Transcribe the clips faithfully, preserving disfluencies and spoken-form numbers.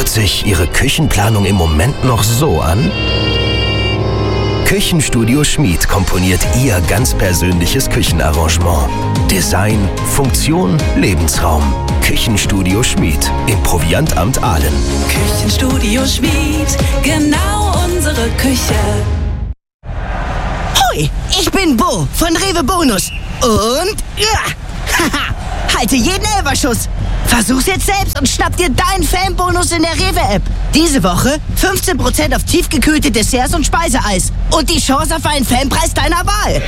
Fühlt sich Ihre Küchenplanung im Moment noch so an? Küchenstudio Schmid komponiert Ihr ganz persönliches Küchenarrangement. Design, Funktion, Lebensraum. Küchenstudio Schmid im Proviantamt Aalen. Küchenstudio Schmid, genau unsere Küche. Hoi, ich bin Bo von Rewe Bonus. Und ja, haha, halte jeden Elferschuss. Versuch's jetzt selbst und schnapp dir deinen Fanbonus in der Rewe-App. Diese Woche fünfzehn Prozent auf tiefgekühlte Desserts und Speiseeis. Und die Chance auf einen Fanpreis deiner Wahl.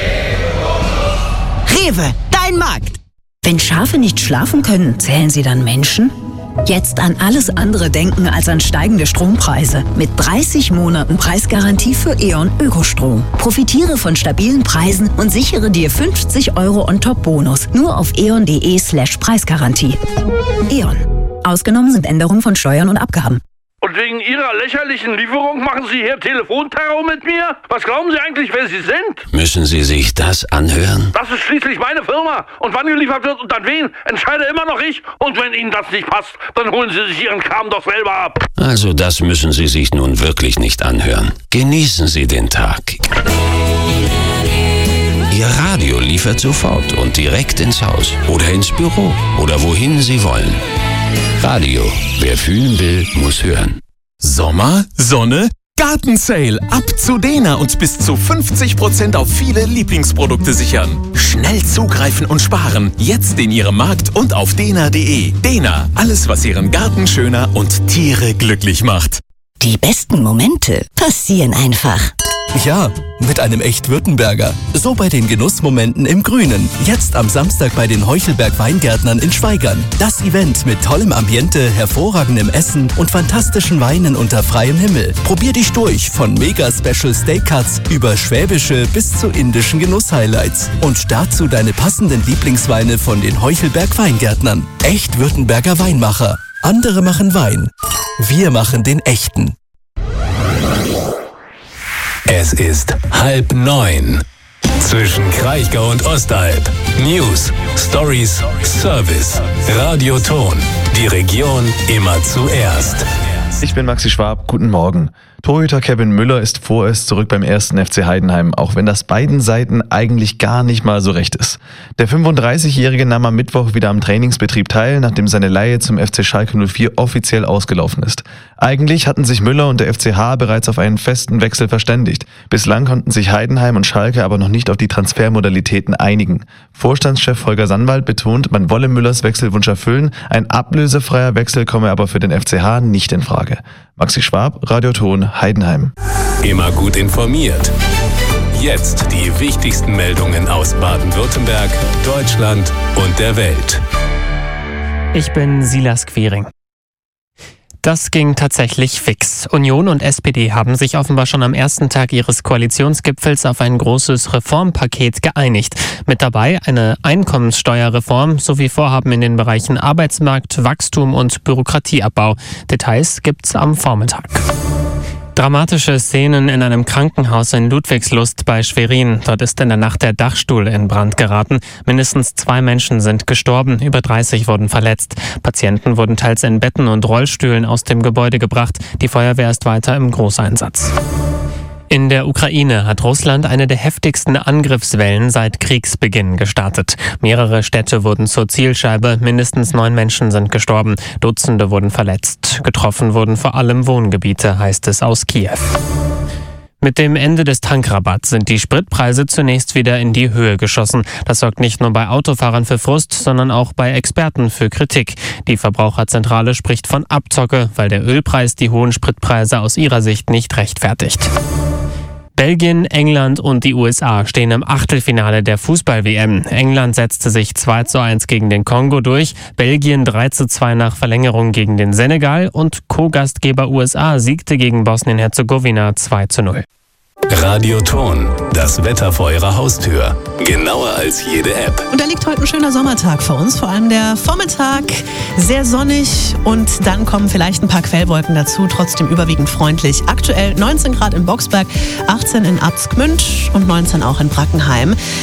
Rewe, dein Markt. Wenn Schafe nicht schlafen können, zählen sie dann Menschen? Jetzt an alles andere denken als an steigende Strompreise. Mit dreißig Monaten Preisgarantie für E.ON Ökostrom. Profitiere von stabilen Preisen und sichere dir fünfzig Euro On-Top-Bonus. Nur auf eon.de slash Preisgarantie. E.ON. Ausgenommen sind Änderungen von Steuern und Abgaben. Und wegen Ihrer lächerlichen Lieferung machen Sie hier Telefonterror mit mir? Was glauben Sie eigentlich, wer Sie sind? Müssen Sie sich das anhören? Das ist schließlich meine Firma. Und wann geliefert wird und an wen, entscheide immer noch ich. Und wenn Ihnen das nicht passt, dann holen Sie sich Ihren Kram doch selber ab. Also das müssen Sie sich nun wirklich nicht anhören. Genießen Sie den Tag. Ihr Radio liefert sofort und direkt ins Haus oder ins Büro oder wohin Sie wollen. Radio. Wer fühlen will, muss hören. Sommer, Sonne, Gartensale. Ab zu Dena und bis zu fünfzig Prozent auf viele Lieblingsprodukte sichern. Schnell zugreifen und sparen. Jetzt in Ihrem Markt und auf dena punkt de. Dena. Alles, was Ihren Garten schöner und Tiere glücklich macht. Die besten Momente passieren einfach. Ja, mit einem echt Württemberger. So bei den Genussmomenten im Grünen. Jetzt am Samstag bei den Heuchelberg Weingärtnern in Schwaigern. Das Event mit tollem Ambiente, hervorragendem Essen und fantastischen Weinen unter freiem Himmel. Probier dich durch von Mega Special Steak Cuts über schwäbische bis zu indischen Genusshighlights. Und dazu deine passenden Lieblingsweine von den Heuchelberg Weingärtnern. Echt Württemberger Weinmacher. Andere machen Wein. Wir machen den echten. Es ist halb neun. Zwischen Kraichgau und Ostalb. News, Stories, Service. Radioton. Die Region immer zuerst. Ich bin Maxi Schwab, guten Morgen. Torhüter Kevin Müller ist vorerst zurück beim ersten F C Heidenheim, auch wenn das beiden Seiten eigentlich gar nicht mal so recht ist. Der fünfunddreißigjährige nahm am Mittwoch wieder am Trainingsbetrieb teil, nachdem seine Leihe zum F C Schalke null vier offiziell ausgelaufen ist. Eigentlich hatten sich Müller und der F C H bereits auf einen festen Wechsel verständigt. Bislang konnten sich Heidenheim und Schalke aber noch nicht auf die Transfermodalitäten einigen. Vorstandschef Holger Sandwald betont, man wolle Müllers Wechselwunsch erfüllen, ein ablösefreier Wechsel komme aber für den F C H nicht in Frage. Maxi Schwab, Radioton, Heidenheim. Immer gut informiert. Jetzt die wichtigsten Meldungen aus Baden-Württemberg, Deutschland und der Welt. Ich bin Silas Quiring. Das ging tatsächlich fix. Union und S P D haben sich offenbar schon am ersten Tag ihres Koalitionsgipfels auf ein großes Reformpaket geeinigt. Mit dabei eine Einkommenssteuerreform sowie Vorhaben in den Bereichen Arbeitsmarkt, Wachstum und Bürokratieabbau. Details gibt's am Vormittag. Dramatische Szenen in einem Krankenhaus in Ludwigslust bei Schwerin. Dort ist in der Nacht der Dachstuhl in Brand geraten. Mindestens zwei Menschen sind gestorben, über dreißig wurden verletzt. Patienten wurden teils in Betten und Rollstühlen aus dem Gebäude gebracht. Die Feuerwehr ist weiter im Großeinsatz. In der Ukraine hat Russland eine der heftigsten Angriffswellen seit Kriegsbeginn gestartet. Mehrere Städte wurden zur Zielscheibe, mindestens neun Menschen sind gestorben, Dutzende wurden verletzt. Getroffen wurden vor allem Wohngebiete, heißt es aus Kiew. Mit dem Ende des Tankrabatts sind die Spritpreise zunächst wieder in die Höhe geschossen. Das sorgt nicht nur bei Autofahrern für Frust, sondern auch bei Experten für Kritik. Die Verbraucherzentrale spricht von Abzocke, weil der Ölpreis die hohen Spritpreise aus ihrer Sicht nicht rechtfertigt. Belgien, England und die U S A stehen im Achtelfinale der Fußball-W M. England setzte sich zwei zu eins gegen den Kongo durch, Belgien drei zu zwei nach Verlängerung gegen den Senegal und Co-Gastgeber U S A siegte gegen Bosnien-Herzegowina zwei zu null. Radioton, das Wetter vor Ihrer Haustür. Genauer als jede App. Und da liegt heute ein schöner Sommertag vor uns, vor allem der Vormittag, sehr sonnig und dann kommen vielleicht ein paar Quellwolken dazu, trotzdem überwiegend freundlich. Aktuell neunzehn Grad in Boxberg, achtzehn in Abtsgmünd und neunzehn auch in Brackenheim.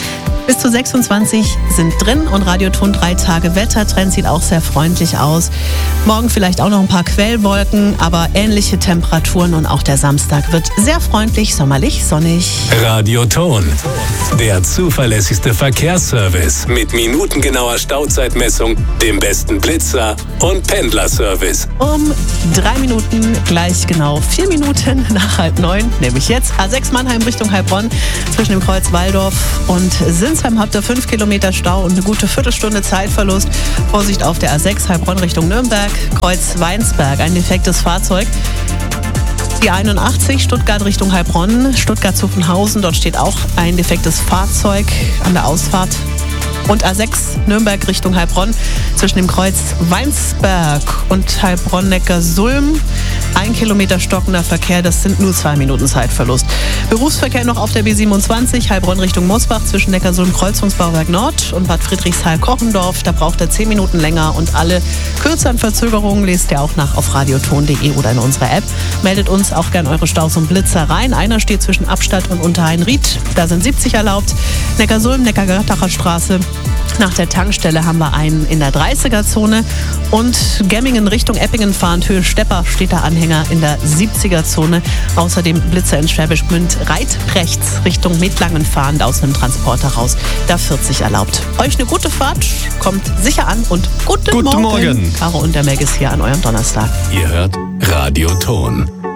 Bis zu sechsundzwanzig sind drin und Radioton drei Tage Wettertrend sieht auch sehr freundlich aus. Morgen vielleicht auch noch ein paar Quellwolken, aber ähnliche Temperaturen und auch der Samstag wird sehr freundlich, sommerlich, sonnig. Radioton, der zuverlässigste Verkehrsservice mit minutengenauer Stauzeitmessung, dem besten Blitzer und Pendlerservice. Um drei Minuten, gleich genau vier Minuten nach halb neun, nämlich jetzt A sechs Mannheim Richtung Heilbronn zwischen dem Kreuz Waldorf und Sinsheim habt ihr fünf Kilometer Stau und eine gute Viertelstunde Zeitverlust. Vorsicht auf der A sechs Heilbronn Richtung Nürnberg, Kreuz Weinsberg, ein defektes Fahrzeug. Die einundachtzig Stuttgart Richtung Heilbronn, Stuttgart-Zuffenhausen, dort steht auch ein defektes Fahrzeug an der Ausfahrt. Und A sechs Nürnberg Richtung Heilbronn zwischen dem Kreuz Weinsberg und Heilbronn-Neckarsulm. Ein Kilometer stockender Verkehr, das sind nur zwei Minuten Zeitverlust. Berufsverkehr noch auf der B siebenundzwanzig, Heilbronn Richtung Mosbach zwischen Neckarsulm, Kreuzungsbauwerk Nord und Bad Friedrichshall-Kochendorf. Da braucht er zehn Minuten länger und alle kürzeren Verzögerungen lest ihr auch nach auf radioton punkt de oder in unserer App. Meldet uns auch gern eure Staus und Blitzer rein. Einer steht zwischen Abstadt und Unterhain-Ried. Da sind siebzig erlaubt. Neckarsulm, Neckargöttacher Straße. Nach der Tankstelle haben wir einen in der dreißiger-Zone und Gemmingen Richtung Eppingen fahrend Höhe Stepper steht der Anhänger in der siebziger-Zone. Außerdem Blitzer in Schwäbisch Gmünd Reit rechts Richtung Metlangen fahrend aus einem Transporter raus, da vierzig erlaubt. Euch eine gute Fahrt, kommt sicher an und guten, Guten Morgen. Morgen. Caro und der Meg ist hier an eurem Donnerstag. Ihr hört Radioton.